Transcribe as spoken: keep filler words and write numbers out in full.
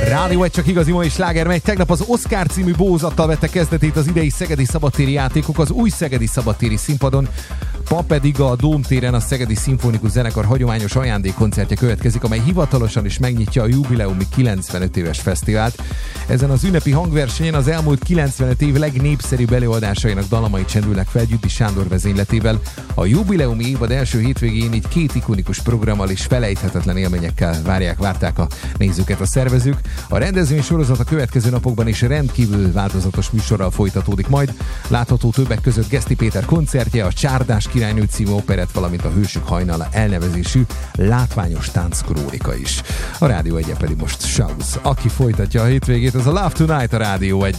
Rádió egy csak igazi mai sláger megy. Tegnap az Oscar című bózattal vette kezdetét az idei szegedi szabadtéri játékok az új szegedi szabadtéri színpadon. Ma pedig a Dóm téren a Szegedi Szimfonikus Zenekar hagyományos ajándékkoncertje következik, amely hivatalosan is megnyitja a jubileumi kilencvenöt éves fesztivált. Ezen az ünnepi hangversenyen az elmúlt kilencvenöt év legnépszerűbb előadásainak dalamai csendülnek fel Gyüdi Sándor vezényletével. A jubileumi évad első hétvégén így két ikonikus programmal és felejthetetlen élményekkel várják, várták a nézőket a szervezők. A rendezvény sorozat a következő napokban is rendkívül változatos műsorral folytatódik majd. Látható többek között Geszti Péter koncertje, a Csárdás királynő című operett, valamint a Hősök hajnala elnevezésű látványos tánckrónika is. A Rádió egyen pedig most Shouse, aki folytatja a hétvégét, ez a Love Tonight a Rádió egy.